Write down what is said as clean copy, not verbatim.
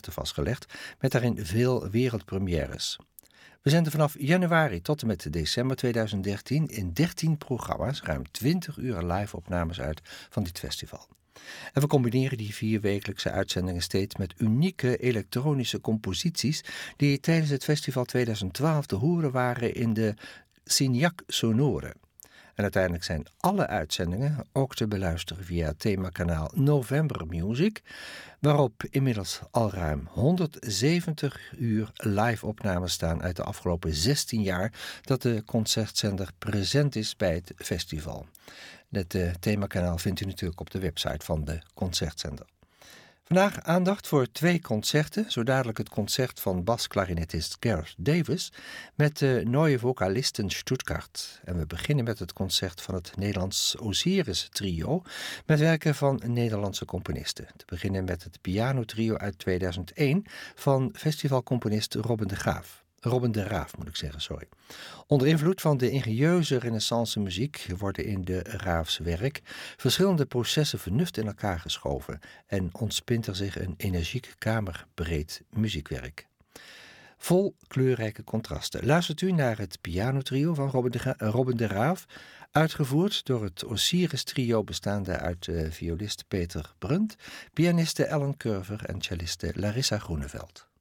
concerten vastgelegd, met daarin veel wereldpremières. We zenden vanaf januari tot en met december 2013 in 13 programma's ruim 20 uur live-opnames uit van dit festival. En we combineren die 4-wekelijkse uitzendingen steeds met unieke elektronische composities die tijdens het festival 2012 te horen waren in de Signac Sonore. En uiteindelijk zijn alle uitzendingen ook te beluisteren via het themakanaal November Music, waarop inmiddels al ruim 170 uur live-opnames staan uit de afgelopen 16 jaar dat de concertzender present is bij het festival. Het themakanaal vindt u natuurlijk op de website van de concertzender. Vandaag aandacht voor 2 concerten, zo dadelijk het concert van basklarinetist Gareth Davis met de Neue Vokalisten Stuttgart. En we beginnen met het concert van het Nederlands Osiris Trio met werken van Nederlandse componisten. Te beginnen met het pianotrio uit 2001 van festivalcomponist Robben de Raaf. Onder invloed van de ingenieuze renaissance muziek worden in de Raafs werk verschillende processen vernuft in elkaar geschoven en ontspint er zich een energiek kamerbreed muziekwerk. Vol kleurrijke contrasten. Luistert u naar het pianotrio van Robben de Raaf, uitgevoerd door het Osiris Trio bestaande uit violist Peter Brunt, pianiste Ellen Curver en celliste Larissa Groeneveld.